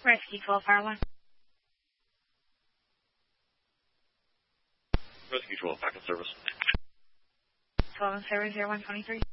Rescue 12 Fire 1. Rescue 12, back in service. 12 and 00123.